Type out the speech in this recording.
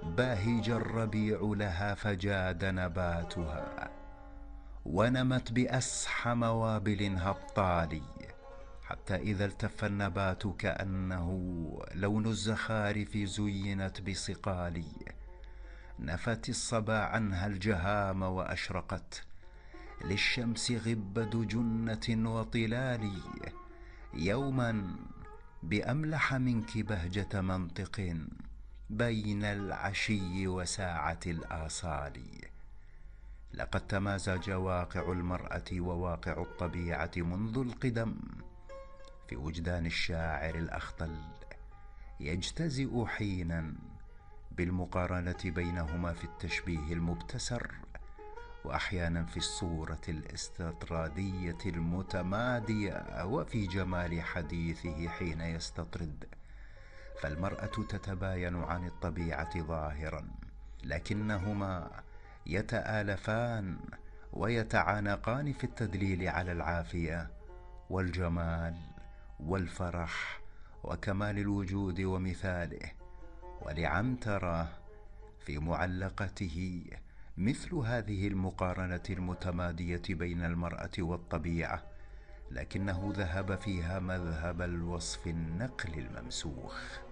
باهج الربيع لها فجاد نباتها، ونمت بأسحى موابل هبطالي، حتى إذا التف النبات كأنه لون الزخارف زينت بصقالي. نفت الصبا عنها الجهام وأشرقت للشمس غبد جنة وطلال، يوما بأملح منك بهجة منطق بين العشي وساعة الآصال. لقد تمازج واقع المرأة وواقع الطبيعة منذ القدم في وجدان الشاعر الأخطل، يجتزئ حينا بالمقارنة بينهما في التشبيه المبتسر، وأحيانا في الصورة الاستطرادية المتمادية، وفي جمال حديثه حين يستطرد. فالمرأة تتباين عن الطبيعة ظاهرا، لكنهما يتآلفان ويتعانقان في التدليل على العافية والجمال والفرح وكمال الوجود ومثاله. ولعنترة في معلقته مثل هذه المقارنة المتمادية بين المرأة والطبيعة، لكنه ذهب فيها مذهب الوصف النقل الممسوخ.